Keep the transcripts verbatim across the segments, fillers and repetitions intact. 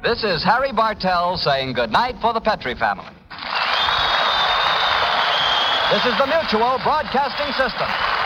This is Harry Bartell saying goodnight for the Petrie family. This is the Mutual Broadcasting System.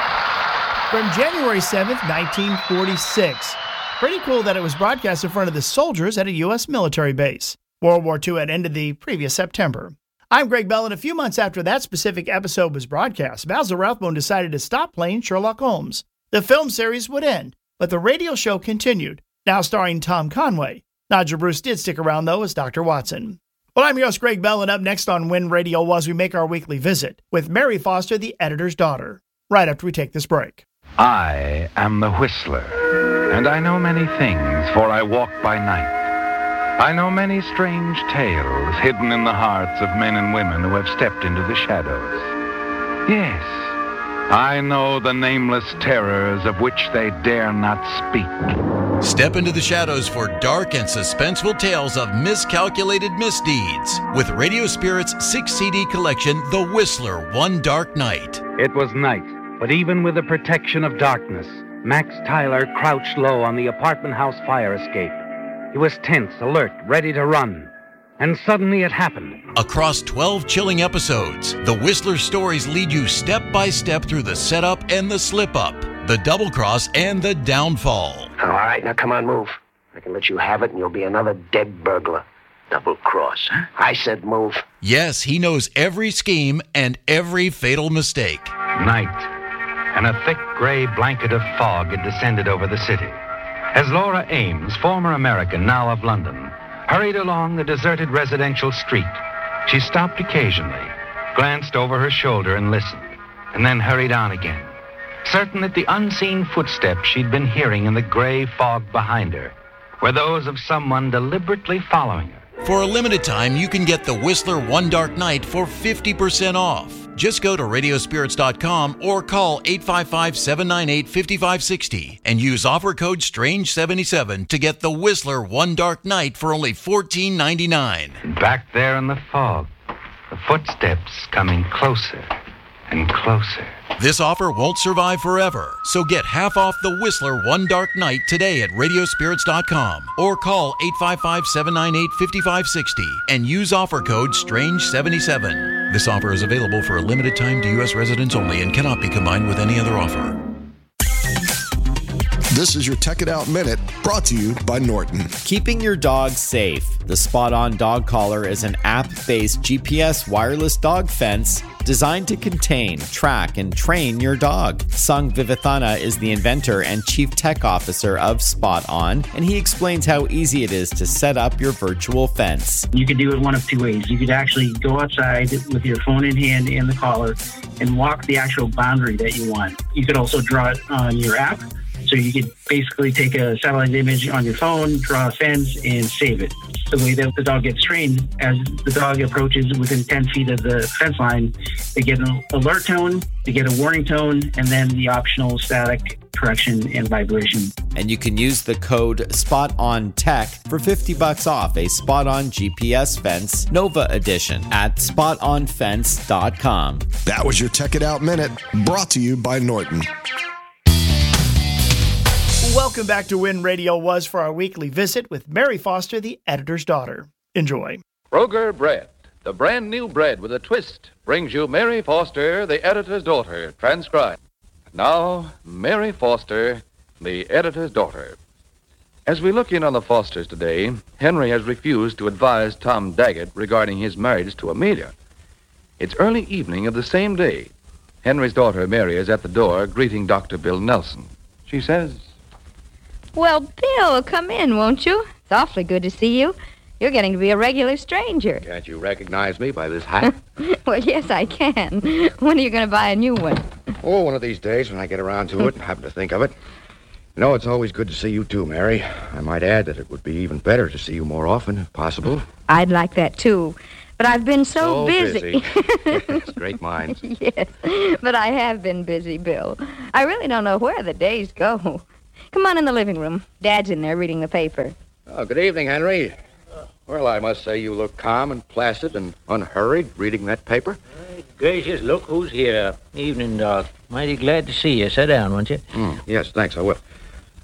From January seventh, nineteen forty-six. Pretty cool that it was broadcast in front of the soldiers at a U S military base. World War Two had ended the previous September. I'm Greg Bell, and a few months after that specific episode was broadcast, Basil Rathbone decided to stop playing Sherlock Holmes. The film series would end, but the radio show continued, now starring Tom Conway. Nigel Bruce did stick around, though, as Doctor Watson. Well, I'm your host, Greg Bell, and up next on When Radio Was, we make our weekly visit with Mary Foster, the editor's daughter, right after we take this break. I am the Whistler, and I know many things, for I walk by night. I know many strange tales hidden in the hearts of men and women who have stepped into the shadows. Yes, I know the nameless terrors of which they dare not speak. Step into the shadows for dark and suspenseful tales of miscalculated misdeeds with Radio Spirit's six C D collection, The Whistler, One Dark Night. It was night, but even with the protection of darkness, Max Tyler crouched low on the apartment house fire escape. He was tense, alert, ready to run. And suddenly it happened. Across twelve chilling episodes, the Whistler stories lead you step by step through the setup and the slip-up, the double cross and the downfall. All right, now come on, move. I can let you have it and you'll be another dead burglar. Double cross, huh? I said move. Yes, he knows every scheme and every fatal mistake. Night, and a thick gray blanket of fog had descended over the city. As Laura Ames, former American, now of London, hurried along the deserted residential street, she stopped occasionally, glanced over her shoulder and listened, and then hurried on again, certain that the unseen footsteps she'd been hearing in the gray fog behind her were those of someone deliberately following her. For a limited time, you can get the Whistler One Dark Night for fifty percent off. Just go to radio spirits dot com or call eight five five, seven nine eight, five five six zero and use offer code strange seventy-seven to get the Whistler One Dark Night for only fourteen ninety-nine. And back there in the fog, the footsteps coming closer and closer. This offer won't survive forever, so get half off the Whistler One Dark Night today at radio spirits dot com or call eight five five, seven nine eight, five five six zero and use offer code strange seventy-seven. This offer is available for a limited time to U S residents only and cannot be combined with any other offer. This is your Tech It Out Minute, brought to you by Norton. Keeping your dog safe. The Spot On Dog Collar is an app-based G P S wireless dog fence designed to contain, track, and train your dog. Sung Vivathana is the inventor and chief tech officer of Spot On, and he explains how easy it is to set up your virtual fence. You could do it one of two ways. You could actually go outside with your phone in hand and the collar and walk the actual boundary that you want. You could also draw it on your app. So you could basically take a satellite image on your phone, draw a fence, and save it. The way that the dog gets trained, as the dog approaches within ten feet of the fence line, they get an alert tone, they get a warning tone, and then the optional static correction and vibration. And you can use the code SPOTONTECH for fifty bucks off a Spot On G P S fence Nova edition at spot on fence dot com. That was your Tech It Out Minute, brought to you by Norton. Welcome back to When Radio Was for our weekly visit with Mary Foster, the editor's daughter. Enjoy. Kroger Bread, the brand new bread with a twist, brings you Mary Foster, the editor's daughter, transcribed. Now, Mary Foster, the editor's daughter. As we look in on the Fosters today, Henry has refused to advise Tom Daggett regarding his marriage to Amelia. It's early evening of the same day. Henry's daughter, Mary, is at the door greeting Doctor Bill Nelson. She says, "Well, Bill, come in, won't you? It's awfully good to see you. You're getting to be a regular stranger." Can't you recognize me by this hat? Well, yes, I can. When are you going to buy a new one? Oh, one of these days when I get around to it and happen to think of it. You know, it's always good to see you too, Mary. I might add that it would be even better to see you more often, if possible. I'd like that, too. But I've been so, so busy. busy. Yes, great minds. Yes, but I have been busy, Bill. I really don't know where the days go. Come on in the living room. Dad's in there reading the paper. Oh, good evening, Henry. Well, I must say you look calm and placid and unhurried reading that paper. Gracious, look who's here. Evening, Doc. Mighty glad to see you. Sit down, won't you? Mm, yes, thanks, I will.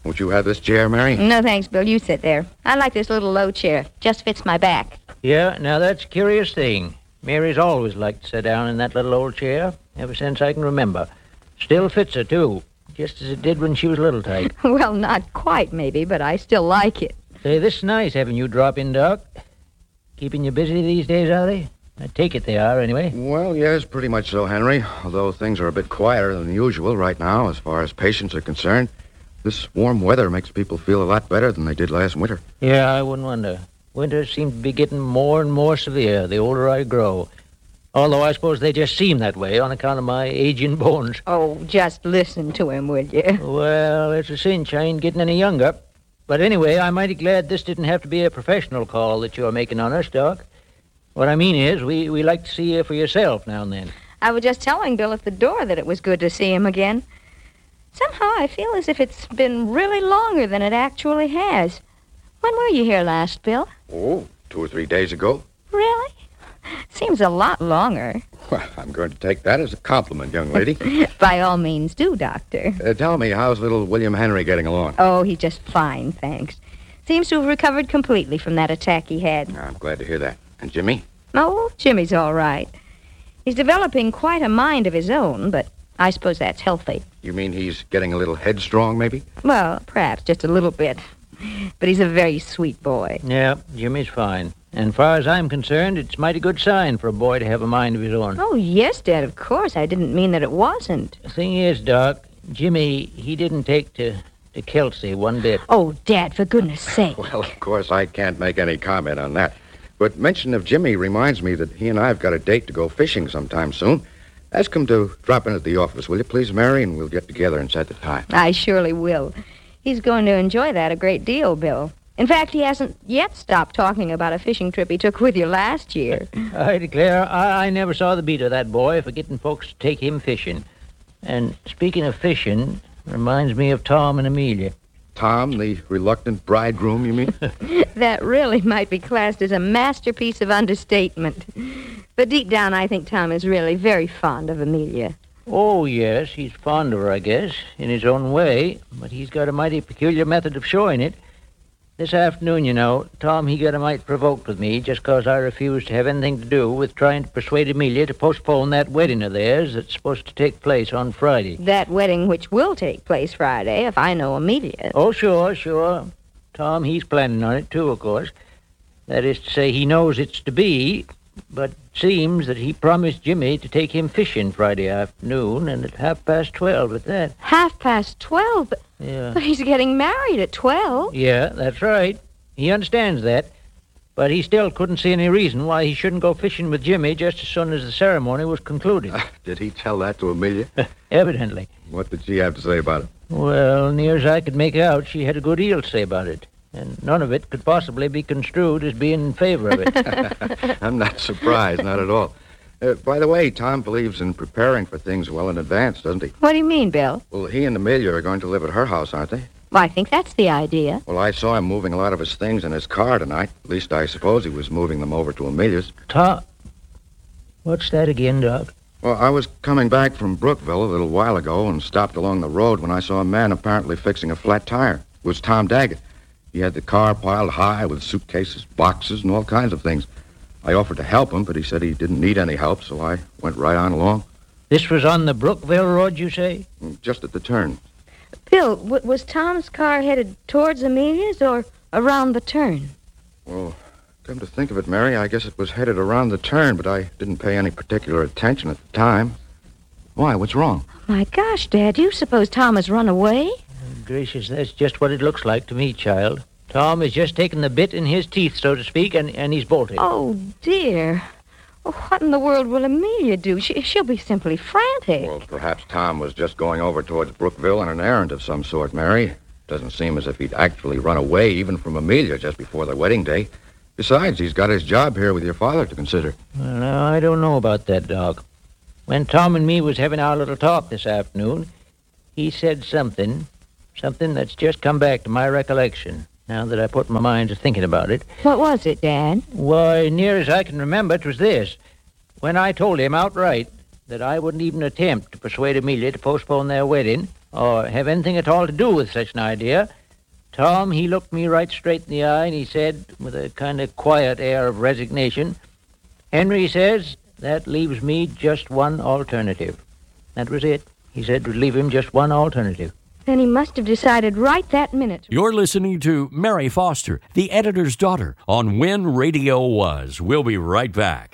Won't you have this chair, Mary? No, thanks, Bill. You sit there. I like this little low chair. Just fits my back. Yeah, now that's a curious thing. Mary's always liked to sit down in that little old chair, ever since I can remember. Still fits her, too, just as it did when she was little type. Well, not quite, maybe, but I still like it. Say, this is nice having you drop in, Doc. Keeping you busy these days, are they? I take it they are, anyway. Well, yes, pretty much so, Henry. Although things are a bit quieter than usual right now as far as patients are concerned. This warm weather makes people feel a lot better than they did last winter. Yeah, I wouldn't wonder. Winter seems to be getting more and more severe the older I grow. Although I suppose they just seem that way on account of my aging bones. Oh, just listen to him, will you? Well, it's a cinch. I ain't getting any younger. But anyway, I'm mighty glad this didn't have to be a professional call that you're making on us, Doc. What I mean is, we, we like to see you for yourself now and then. I was just telling Bill at the door that it was good to see him again. Somehow I feel as if it's been really longer than it actually has. When were you here last, Bill? Oh, two or three days ago. Really? Seems a lot longer. Well, I'm going to take that as a compliment, young lady. By all means do, Doctor. Uh, tell me, how's little William Henry getting along? Oh, he's just fine, thanks. Seems to have recovered completely from that attack he had. I'm glad to hear that. And Jimmy? Oh, Jimmy's all right. He's developing quite a mind of his own, but I suppose that's healthy. You mean he's getting a little headstrong, maybe? Well, perhaps just a little bit. But he's a very sweet boy. Yeah, Jimmy's fine. And far as I'm concerned, it's a mighty good sign for a boy to have a mind of his own. Oh, yes, Dad, of course. I didn't mean that it wasn't. The thing is, Doc, Jimmy, he didn't take to, to Kelsey one bit. Oh, Dad, for goodness sake. Well, of course, I can't make any comment on that. But mention of Jimmy reminds me that he and I have got a date to go fishing sometime soon. Ask him to drop in at the office, will you please, Mary, and we'll get together and set the time. I surely will. He's going to enjoy that a great deal, Bill. In fact, he hasn't yet stopped talking about a fishing trip he took with you last year. I declare, I, I never saw the beat of that boy for getting folks to take him fishing. And speaking of fishing, reminds me of Tom and Amelia. Tom, the reluctant bridegroom, you mean? That really might be classed as a masterpiece of understatement. But deep down, I think Tom is really very fond of Amelia. Oh, yes, he's fond of her, I guess, in his own way. But he's got a mighty peculiar method of showing it. This afternoon, you know, Tom, he got a mite provoked with me just 'cause I refused to have anything to do with trying to persuade Amelia to postpone that wedding of theirs that's supposed to take place on Friday. That wedding which will take place Friday, if I know Amelia. Oh, sure, sure. Tom, he's planning on it, too, of course. That is to say, he knows it's to be, but it seems that he promised Jimmy to take him fishing Friday afternoon, and at half past twelve at that. Half past twelve? But, yeah. but he's getting married at twelve. Yeah, that's right. He understands that. But he still couldn't see any reason why he shouldn't go fishing with Jimmy just as soon as the ceremony was concluded. Uh, did he tell that to Amelia? Evidently. What did she have to say about it? Well, near as I could make out, she had a good deal to say about it. And none of it could possibly be construed as being in favor of it. I'm not surprised, not at all. Uh, by the way, Tom believes in preparing for things well in advance, doesn't he? What do you mean, Bill? Well, he and Amelia are going to live at her house, aren't they? Well, I think that's the idea. Well, I saw him moving a lot of his things in his car tonight. At least I suppose he was moving them over to Amelia's. Tom? What's that again, Doc? Well, I was coming back from Brookville a little while ago and stopped along the road when I saw a man apparently fixing a flat tire. It was Tom Daggett. He had the car piled high with suitcases, boxes, and all kinds of things. I offered to help him, but he said he didn't need any help, so I went right on along. This was on the Brookville Road, you say? Just at the turn. Bill, w- was Tom's car headed towards Amelia's or around the turn? Well, come to think of it, Mary, I guess it was headed around the turn, but I didn't pay any particular attention at the time. Why? What's wrong? My gosh, Dad, you suppose Tom has run away? Gracious, that's just what it looks like to me, child. Tom has just taken the bit in his teeth, so to speak, and, and he's bolted. Oh, dear. Well, what in the world will Amelia do? She, she'll be simply frantic. Well, perhaps Tom was just going over towards Brookville on an errand of some sort, Mary. Doesn't seem as if he'd actually run away even from Amelia just before the wedding day. Besides, he's got his job here with your father to consider. Well, now, I don't know about that, Doc. When Tom and me was having our little talk this afternoon, he said something... Something that's just come back to my recollection, now that I put my mind to thinking about it. What was it, Dad? Why, near as I can remember, it was this. When I told him outright that I wouldn't even attempt to persuade Amelia to postpone their wedding, or have anything at all to do with such an idea, Tom, he looked me right straight in the eye, and he said, with a kind of quiet air of resignation, Henry says, that leaves me just one alternative. That was it. He said it would leave him just one alternative. Then he must have decided right that minute. You're listening to Mary Foster, the editor's daughter, on When Radio Was. We'll be right back.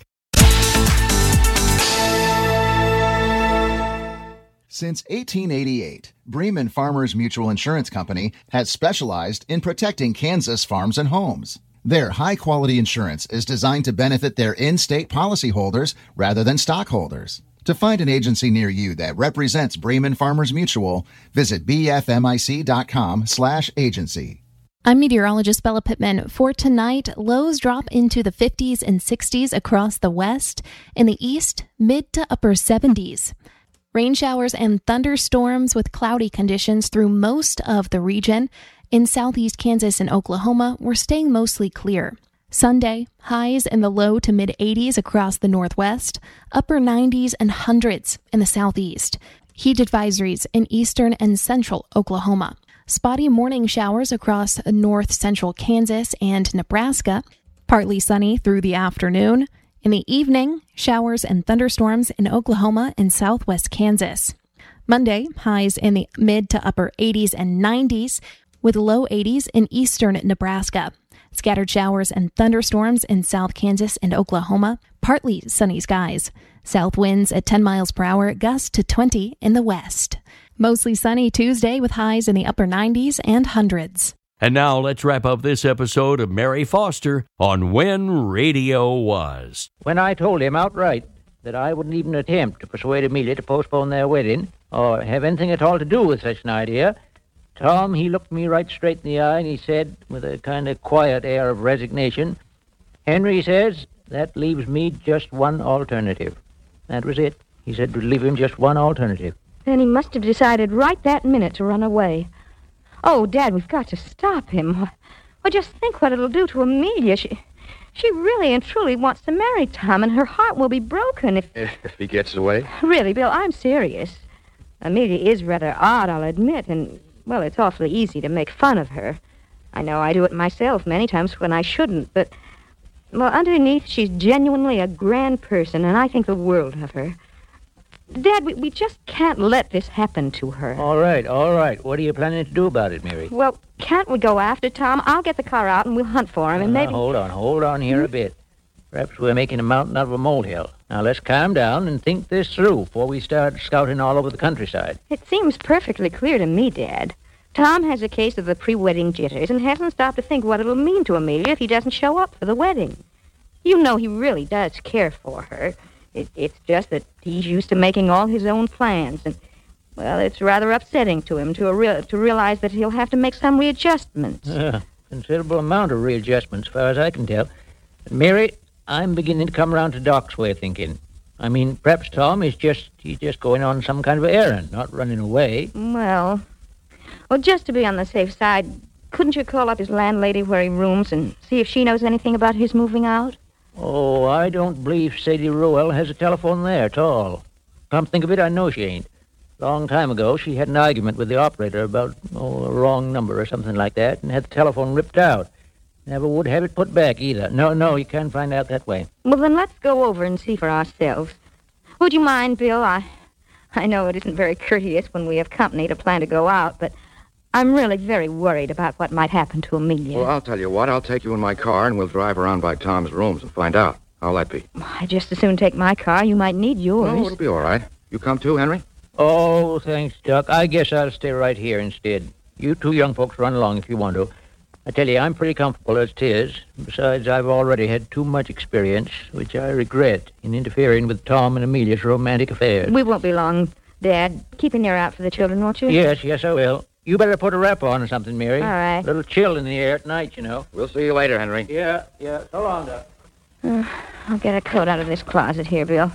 Since eighteen eighty-eight, Bremen Farmers Mutual Insurance Company has specialized in protecting Kansas farms and homes. Their high-quality insurance is designed to benefit their in-state policyholders rather than stockholders. To find an agency near you that represents Bremen Farmers Mutual, visit bfmic.com slash agency. I'm meteorologist Bella Pittman. For tonight, lows drop into the fifties and sixties across the west. In the east, mid to upper seventies. Rain showers and thunderstorms with cloudy conditions through most of the region. In southeast Kansas and Oklahoma, we're staying mostly clear. Sunday, highs in the low to mid-eighties across the northwest, upper nineties and hundreds in the southeast. Heat advisories in eastern and central Oklahoma. Spotty morning showers across north-central Kansas and Nebraska. Partly sunny through the afternoon. In the evening, showers and thunderstorms in Oklahoma and southwest Kansas. Monday, highs in the mid to upper eighties and nineties, with low eighties in eastern Nebraska. Scattered showers and thunderstorms in South Kansas and Oklahoma. Partly sunny skies. South winds at ten miles per hour, gusts to twenty in the west. Mostly sunny Tuesday with highs in the upper nineties and hundreds. And now let's wrap up this episode of Mary Foster on When Radio Was. When I told him outright that I wouldn't even attempt to persuade Amelia to postpone their wedding or have anything at all to do with such an idea, Tom, he looked me right straight in the eye and he said, with a kind of quiet air of resignation, Henry says, that leaves me just one alternative. That was it. He said it would leave him just one alternative. Then he must have decided right that minute to run away. Oh, Dad, we've got to stop him. Well, just think what it'll do to Amelia. She she really and truly wants to marry Tom, and her heart will be broken if... If he gets away? Really, Bill, I'm serious. Amelia is rather odd, I'll admit, and, well, it's awfully easy to make fun of her. I know I do it myself many times when I shouldn't, but, well, underneath, she's genuinely a grand person, and I think the world of her. Dad, we, we just can't let this happen to her. All right, all right. What are you planning to do about it, Mary? Well, can't we go after Tom? I'll get the car out and we'll hunt for him, and now, maybe... Hold on, hold on here a bit. Perhaps we're making a mountain out of a molehill. Now, let's calm down and think this through before we start scouting all over the countryside. It seems perfectly clear to me, Dad. Tom has a case of the pre-wedding jitters and hasn't stopped to think what it'll mean to Amelia if he doesn't show up for the wedding. You know he really does care for her. It, it's just that he's used to making all his own plans, and, well, it's rather upsetting to him to, a real, to realize that he'll have to make some readjustments. Uh, considerable amount of readjustments, as far as I can tell. But Mary, I'm beginning to come around to Doc's way of thinking. I mean, perhaps Tom is just, he's just going on some kind of errand, not running away. Well, well, just to be on the safe side, couldn't you call up his landlady where he rooms and see if she knows anything about his moving out? Oh, I don't believe Sadie Rowell has a telephone there at all. Come think of it, I know she ain't. Long time ago, she had an argument with the operator about, oh, a wrong number or something like that, and had the telephone ripped out. Never would have it put back either. No, no, you can't find out that way. Well, then let's go over and see for ourselves. Would you mind, Bill? I, I know it isn't very courteous when we have company to plan to go out, but I'm really very worried about what might happen to Amelia. Well, I'll tell you what. I'll take you in my car, and we'll drive around by Tom's rooms and find out. How'll that be? I'd just as soon take my car. You might need yours. Oh, it'll be all right. You come too, Henry? Oh, thanks, Doc. I guess I'll stay right here instead. You two young folks run along if you want to. I tell you, I'm pretty comfortable as 'tis. Besides, I've already had too much experience, which I regret, in interfering with Tom and Amelia's romantic affairs. We won't be long, Dad. Keep an ear out for the children, won't you? Yes, yes, I will. You better put a wrap on or something, Mary. All right. A little chill in the air tonight, you know. We'll see you later, Henry. Yeah, yeah. So long, Doc. Uh, I'll get a coat out of this closet here, Bill.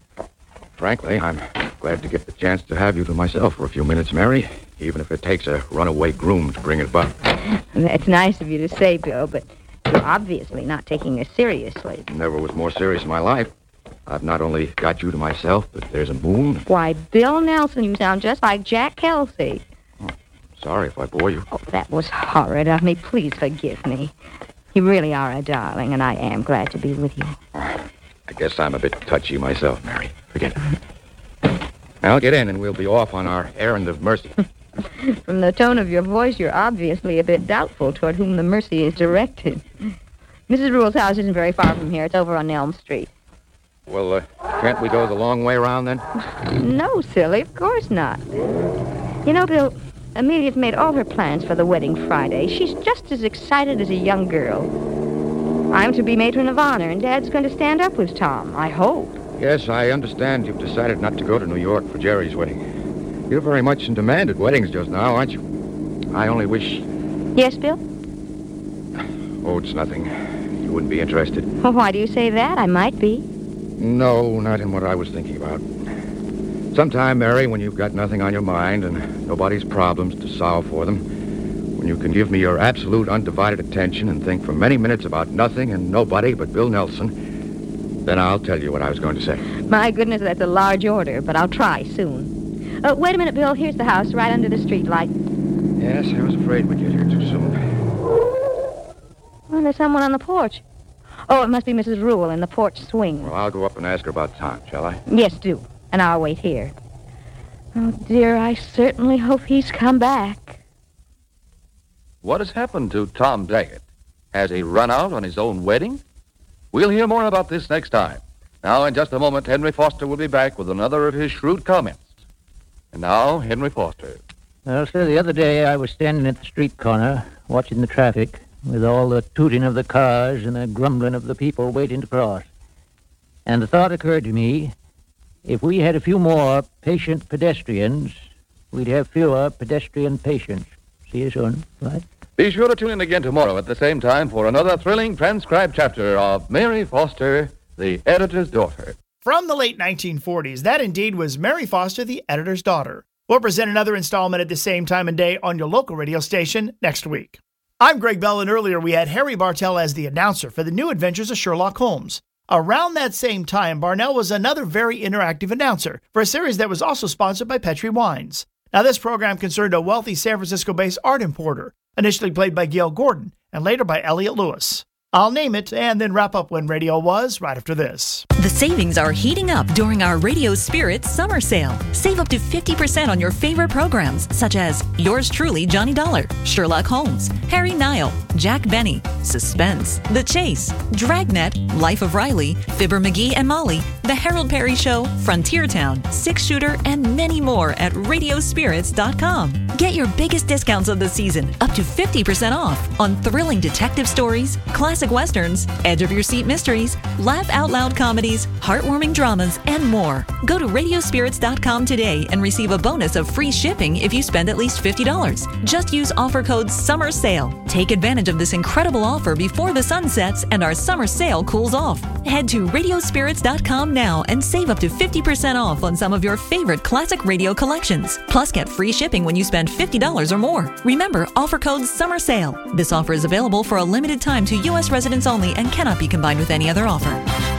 Frankly, I'm glad to get the chance to have you to myself for a few minutes, Mary, even if it takes a runaway groom to bring it about. That's nice of you to say, Bill, but you're obviously not taking this seriously. Never was more serious in my life. I've not only got you to myself, but there's a moon. Why, Bill Nelson, you sound just like Jack Kelsey. Sorry if I bore you. Oh, that was horrid of me. Please forgive me. You really are a darling, and I am glad to be with you. I guess I'm a bit touchy myself, Mary. Forget it. Now get in, and we'll be off on our errand of mercy. From the tone of your voice, you're obviously a bit doubtful toward whom the mercy is directed. Missus Rule's house isn't very far from here. It's over on Elm Street. Well, uh, can't we go the long way around then? No, silly, of course not. You know, Bill, Amelia's made all her plans for the wedding Friday. She's just as excited as a young girl. I'm to be matron of honor, and Dad's going to stand up with Tom, I hope. Yes, I understand you've decided not to go to New York for Jerry's wedding. You're very much in demand at weddings just now, aren't you? I only wish... Yes, Bill? Oh, it's nothing. You wouldn't be interested. Well, why do you say that? I might be. No, not in what I was thinking about. Sometime, Mary, when you've got nothing on your mind and nobody's problems to solve for them, when you can give me your absolute undivided attention and think for many minutes about nothing and nobody but Bill Nelson, then I'll tell you what I was going to say. My goodness, that's a large order, but I'll try soon. Uh, wait a minute, Bill. Here's the house, right under the street light. Yes, I was afraid we'd get here too soon. Well, there's someone on the porch. Oh, it must be Missus Rule in the porch swing. Well, I'll go up and ask her about Tom, shall I? Yes, do. And I'll wait here. Oh, dear, I certainly hope he's come back. What has happened to Tom Daggett? Has he run out on his own wedding? We'll hear more about this next time. Now, in just a moment, Henry Foster will be back with another of his shrewd comments. And now, Henry Foster. Well, sir, the other day I was standing at the street corner, watching the traffic, with all the tooting of the cars and the grumbling of the people waiting to cross. And the thought occurred to me, if we had a few more patient pedestrians, we'd have fewer pedestrian patients. See you soon, right? Be sure to tune in again tomorrow at the same time for another thrilling transcribed chapter of Mary Foster, the Editor's Daughter. From the late nineteen forties, that indeed was Mary Foster, the Editor's Daughter. We'll present another installment at the same time and day on your local radio station next week. I'm Greg Bell, and earlier we had Harry Bartell as the announcer for the New Adventures of Sherlock Holmes. Around that same time, Barnell was another very interactive announcer for a series that was also sponsored by Petri Wines. Now, this program concerned a wealthy San Francisco-based art importer, initially played by Gail Gordon and later by Elliot Lewis. I'll name it and then wrap up when radio was right after this. The savings are heating up during our Radio Spirit summer sale. Save up to fifty percent on your favorite programs, such as Yours Truly, Johnny Dollar, Sherlock Holmes, Harry Nile, Jack Benny, Suspense, The Chase, Dragnet, Life of Riley, Fibber McGee and Molly, The Harold Perry Show, Frontier Town, Six Shooter, and many more at radio spirits dot com. Get your biggest discounts of the season, up to fifty percent off, on thrilling detective stories, classic westerns, edge-of-your-seat mysteries, laugh-out-loud comedies, heartwarming dramas, and more. Go to radio spirits dot com today and receive a bonus of free shipping if you spend at least fifty dollars. Just use offer code SUMMERSALE. Take advantage of this incredible offer before the sun sets and our summer sale cools off. Head to radio spirits dot com now and save up to fifty percent off on some of your favorite classic radio collections. Plus, get free shipping when you spend fifty dollars or more. Remember, offer code SUMMERSALE. This offer is available for a limited time to U S residents only and cannot be combined with any other offer.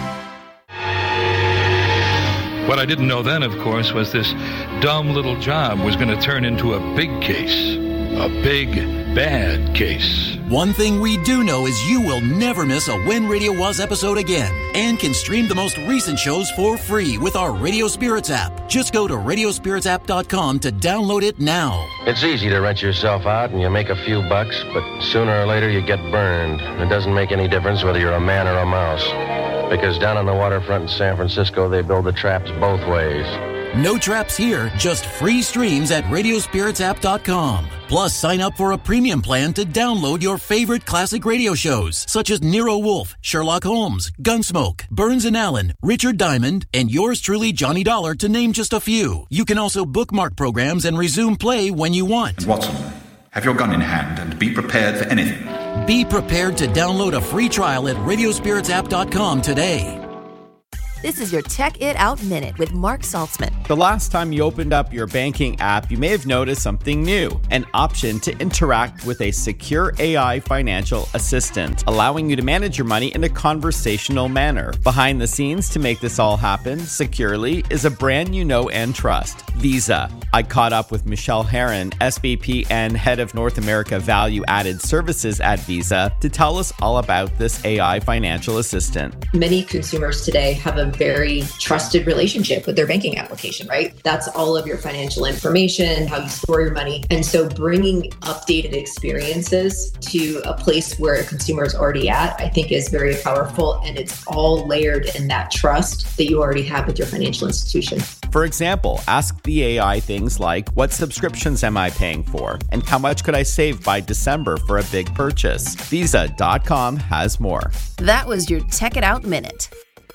What I didn't know then, of course, was this dumb little job was going to turn into a big case. A big, bad case. One thing we do know is you will never miss a When Radio Was episode again, and can stream the most recent shows for free with our Radio Spirits app. Just go to radio spirits app dot com to download it now. It's easy to rent yourself out and you make a few bucks, but sooner or later you get burned. It doesn't make any difference whether you're a man or a mouse, because down on the waterfront in San Francisco, they build the traps both ways. No traps here, just free streams at radio spirits app dot com. Plus, sign up for a premium plan to download your favorite classic radio shows, such as Nero Wolfe, Sherlock Holmes, Gunsmoke, Burns and Allen, Richard Diamond, and yours truly, Johnny Dollar, to name just a few. You can also bookmark programs and resume play when you want. And Watson, have your gun in hand and be prepared for anything. Be prepared to download a free trial at radio spirits app dot com today. This is your Check It Out Minute with Mark Saltzman. The last time you opened up your banking app, you may have noticed something new, an option to interact with a secure A I financial assistant, allowing you to manage your money in a conversational manner. Behind the scenes to make this all happen securely is a brand you know and trust, Visa. I caught up with Michelle Herron, S V P and Head of North America Value Added Services at Visa, to tell us all about this A I financial assistant. Many consumers today have a very trusted relationship with their banking application, right? That's all of your financial information, how you store your money. And so bringing updated experiences to a place where a consumer is already at, I think is very powerful. And it's all layered in that trust that you already have with your financial institution. For example, ask the A I things like, what subscriptions am I paying for? And how much could I save by December for a big purchase? Visa dot com has more. That was your Tech It Out Minute.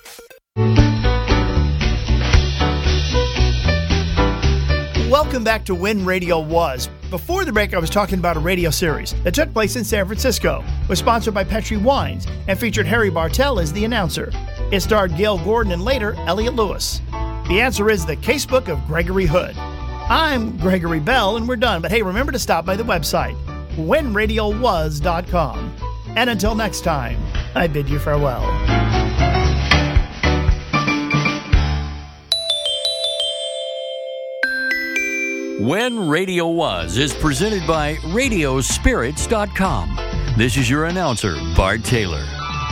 Welcome back to When Radio Was. Before the break, I was talking about a radio series that took place in San Francisco, was sponsored by Petri Wines, and featured Harry Bartell as the announcer. It starred Gail Gordon and later Elliot Lewis. The answer is The Casebook of Gregory Hood. I'm Gregory Bell, and we're done. But hey, remember to stop by the website, when radio was dot com. And until next time, I bid you farewell. When Radio Was is presented by radio spirits dot com. This is your announcer, Bart Taylor.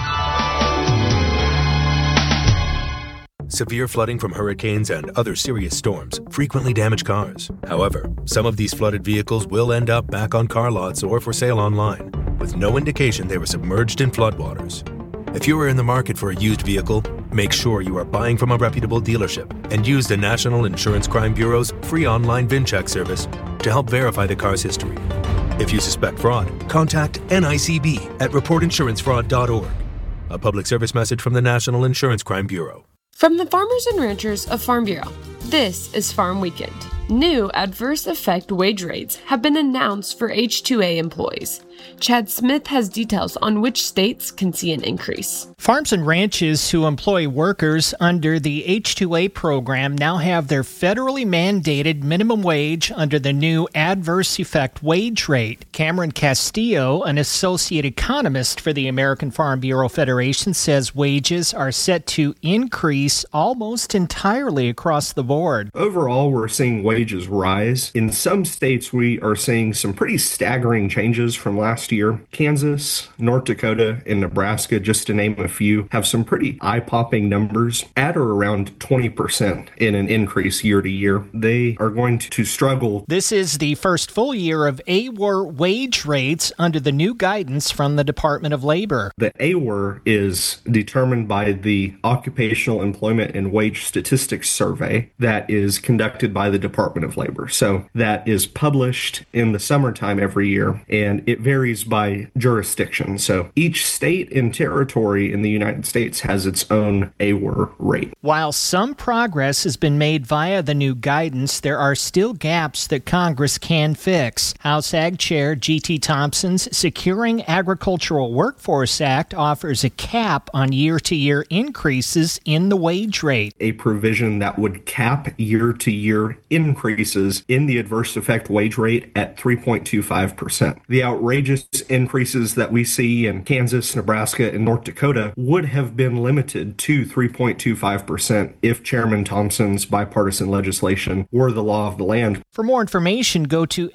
Severe flooding from hurricanes and other serious storms frequently damage cars. However, some of these flooded vehicles will end up back on car lots or for sale online, with no indication they were submerged in floodwaters. If you are in the market for a used vehicle, make sure you are buying from a reputable dealership and use the National Insurance Crime Bureau's free online VIN check service to help verify the car's history. If you suspect fraud, contact N I C B at report insurance fraud dot org. A public service message from the National Insurance Crime Bureau. From the farmers and ranchers of Farm Bureau, this is Farm Weekend. New adverse effect wage rates have been announced for H two A employees. Chad Smith has details on which states can see an increase. Farms and ranches who employ workers under the H two A program now have their federally mandated minimum wage under the new adverse effect wage rate. Cameron Castillo, an associate economist for the American Farm Bureau Federation, says wages are set to increase almost entirely across the board. Overall, we're seeing wages rise. In some states, we are seeing some pretty staggering changes from last Last year. Kansas, North Dakota, and Nebraska, just to name a few, have some pretty eye-popping numbers at or around twenty percent in an increase year to year. They are going to struggle. This is the first full year of A W R wage rates under the new guidance from the Department of Labor. The A W R is determined by the Occupational Employment and Wage Statistics Survey that is conducted by the Department of Labor. So that is published in the summertime every year, and it varies by jurisdiction. So each state and territory in the United States has its own A W R rate. While some progress has been made via the new guidance, there are still gaps that Congress can fix. House Ag Chair G T Thompson's Securing Agricultural Workforce Act offers a cap on year-to-year increases in the wage rate. A provision that would cap year-to-year increases in the adverse effect wage rate at three point two five percent. The outrageous increases that we see in Kansas, Nebraska, and North Dakota would have been limited to three point two five percent if Chairman Thompson's bipartisan legislation were the law of the land. For more information, go to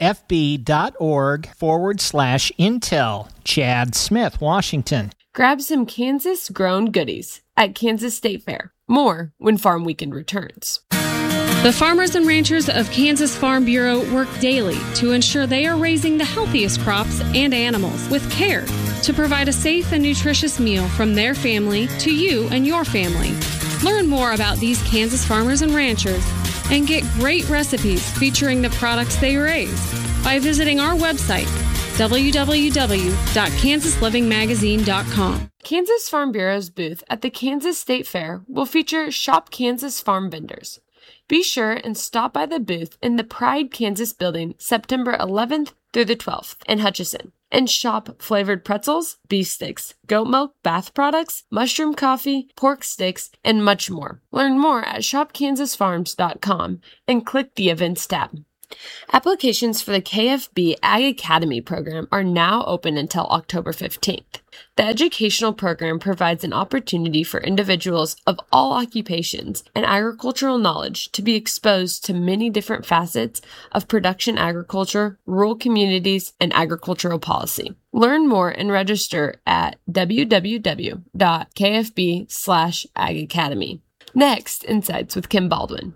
fb.org forward slash intel. Chad Smith, Washington. Grab some Kansas-grown goodies at Kansas State Fair. More when Farm Weekend returns. The farmers and ranchers of Kansas Farm Bureau work daily to ensure they are raising the healthiest crops and animals with care to provide a safe and nutritious meal from their family to you and your family. Learn more about these Kansas farmers and ranchers and get great recipes featuring the products they raise by visiting our website, w w w dot kansas living magazine dot com. Kansas Farm Bureau's booth at the Kansas State Fair will feature Shop Kansas farm vendors. Be sure and stop by the booth in the Pride Kansas building September eleventh through the twelfth in Hutchinson and shop flavored pretzels, beef sticks, goat milk, bath products, mushroom coffee, pork sticks, and much more. Learn more at shop kansas farms dot com and click the events tab. Applications for the K F B Ag Academy program are now open until October fifteenth. The educational program provides an opportunity for individuals of all occupations and agricultural knowledge to be exposed to many different facets of production agriculture, rural communities, and agricultural policy. Learn more and register at w w w dot k f b slash ag academy. Next, Insights with Kim Baldwin.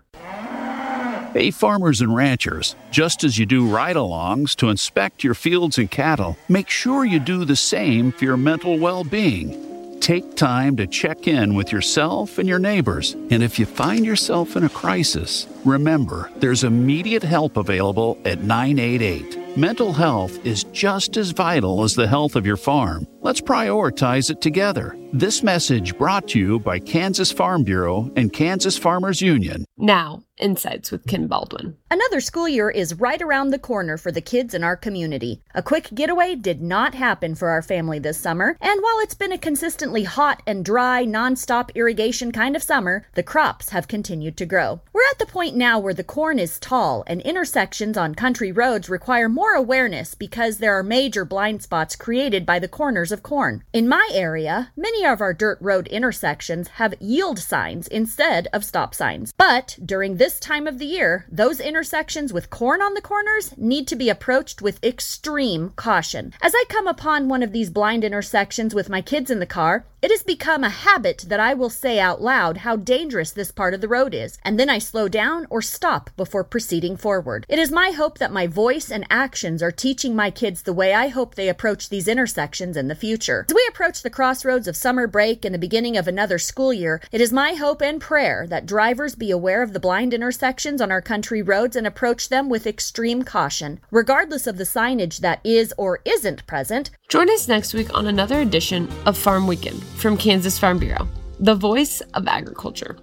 Hey, farmers and ranchers, just as you do ride-alongs to inspect your fields and cattle, make sure you do the same for your mental well-being. Take time to check in with yourself and your neighbors. And if you find yourself in a crisis, remember, there's immediate help available at nine eight eight. Mental health is just as vital as the health of your farm. Let's prioritize it together. This message brought to you by Kansas Farm Bureau and Kansas Farmers Union. Now, Insights with Kim Baldwin. Another school year is right around the corner for the kids in our community. A quick getaway did not happen for our family this summer, and while it's been a consistently hot and dry, non-stop irrigation kind of summer, the crops have continued to grow. We're at the point now where the corn is tall and intersections on country roads require more awareness because there are major blind spots created by the corners of corn. In my area, many of our dirt road intersections have yield signs instead of stop signs. But during this time of the year, those intersections with corn on the corners need to be approached with extreme caution. As I come upon one of these blind intersections with my kids in the car, it has become a habit that I will say out loud how dangerous this part of the road is, and then I slow down or stop before proceeding forward. It is my hope that my voice and actions are teaching my kids the way I hope they approach these intersections in the future. As we approach the crossroads of summer break and the beginning of another school year, it is my hope and prayer that drivers be aware of the blind intersections on our country roads and approach them with extreme caution, regardless of the signage that is or isn't present. Join us next week on another edition of Farm Weekend from Kansas Farm Bureau, the voice of agriculture.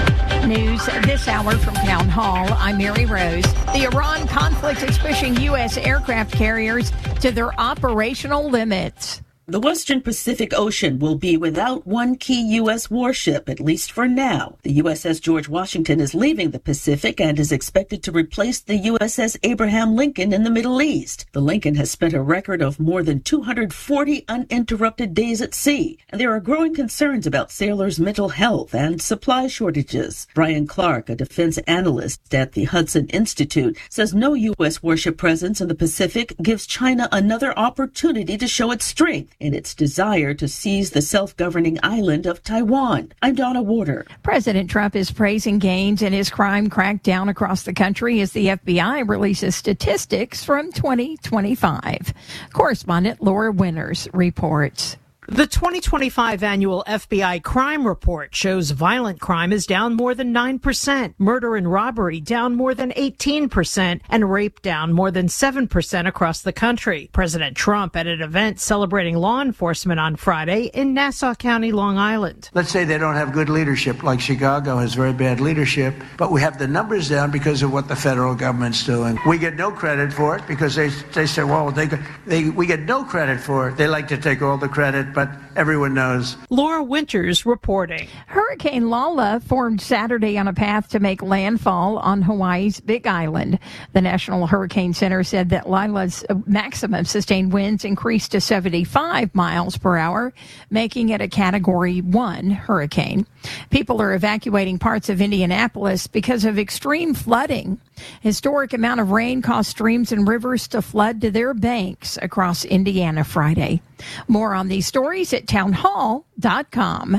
News this hour from Town Hall. I'm Mary Rose. The Iran conflict is pushing U S aircraft carriers to their operational limits. The Western Pacific Ocean will be without one key U S warship, at least for now. The U S S George Washington is leaving the Pacific and is expected to replace the U S S Abraham Lincoln in the Middle East. The Lincoln has spent a record of more than two hundred forty uninterrupted days at sea, and there are growing concerns about sailors' mental health and supply shortages. Brian Clark, a defense analyst at the Hudson Institute, says no U S warship presence in the Pacific gives China another opportunity to show its strength in its desire to seize the self-governing island of Taiwan. I'm Donna Warder. President Trump is praising gains in his crime crackdown across the country as the F B I releases statistics from twenty twenty-five. Correspondent Laura Winters reports. The twenty twenty-five annual F B I crime report shows violent crime is down more than nine percent, murder and robbery down more than eighteen percent, and rape down more than seven percent across the country. President Trump at an event celebrating law enforcement on Friday in Nassau County, Long Island. Let's say they don't have good leadership, like Chicago has very bad leadership, but we have the numbers down because of what the federal government's doing. We get no credit for it because they they say, well, they, they we get no credit for it. They like to take all the credit, but everyone knows. Laura Winters reporting. Hurricane Lala formed Saturday on a path to make landfall on Hawaii's Big Island. The National Hurricane Center said that Lila's maximum sustained winds increased to seventy-five miles per hour, making it a Category one hurricane. People are evacuating parts of Indianapolis because of extreme flooding. Historic amount of rain caused streams and rivers to flood to their banks across Indiana Friday. More on these stories at town hall dot com.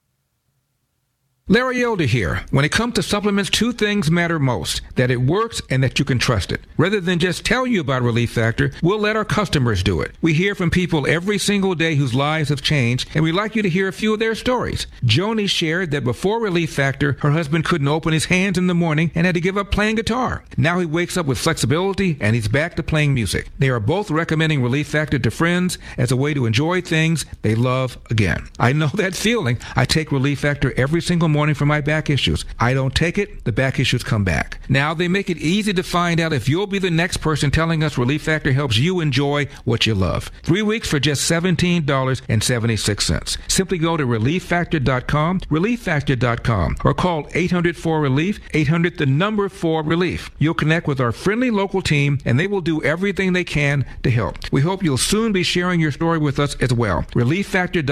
Larry Elder here. When it comes to supplements, two things matter most: that it works and that you can trust it. Rather than just tell you about Relief Factor, we'll let our customers do it. We hear from people every single day whose lives have changed, and we'd like you to hear a few of their stories. Joni shared that before Relief Factor, her husband couldn't open his hands in the morning and had to give up playing guitar. Now he wakes up with flexibility and he's back to playing music. They are both recommending Relief Factor to friends as a way to enjoy things they love again. I know that feeling. I take Relief Factor every single morning morning for my back issues. I don't take it, the back issues come back. Now they make it easy to find out if you'll be the next person telling us Relief Factor helps you enjoy what you love. Three weeks for just seventeen dollars and seventy-six cents. Simply go to relief factor dot com, relief factor dot com, or call eight hundred four relief, eight hundred the number four relief. You'll connect with our friendly local team and they will do everything they can to help. We hope you'll soon be sharing your story with us as well. relief factor dot com